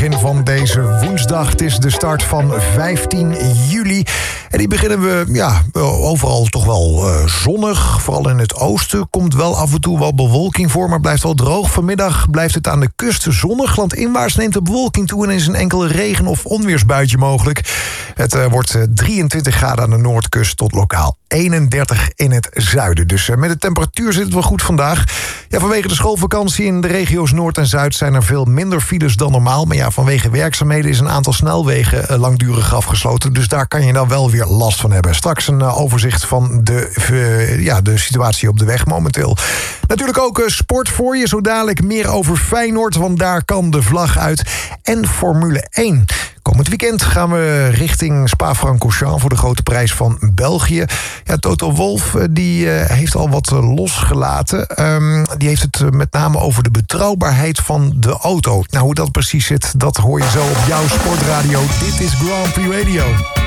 begin van deze woensdag. Het is de start van 15 juli. En die beginnen we overal toch wel zonnig. Vooral in het oosten komt wel af en toe wel bewolking voor, maar blijft wel droog. Vanmiddag blijft het aan de kust zonnig. Landinwaarts neemt de bewolking toe en is een enkele regen- of onweersbuitje mogelijk. Het wordt 23 graden aan de noordkust tot lokaal 31 in het zuiden. Dus met de temperatuur zit het wel goed vandaag. Ja, vanwege de schoolvakantie in de regio's Noord en Zuid zijn er veel minder files dan normaal. Maar ja, vanwege werkzaamheden is een aantal snelwegen langdurig afgesloten. Dus daar kan je dan wel weer last van hebben. Straks een overzicht van de situatie op de weg momenteel. Natuurlijk ook sport voor je. Zo dadelijk meer over Feyenoord, want daar kan de vlag uit. En Formule 1. Komend weekend gaan we richting Spa-Francorchamps voor de grote prijs van België. Ja, Toto Wolff die heeft al wat losgelaten. Die heeft het met name over de betrouwbaarheid van de auto. Nou, hoe dat precies zit, dat hoor je zo op jouw sportradio. Dit is Grand Prix Radio.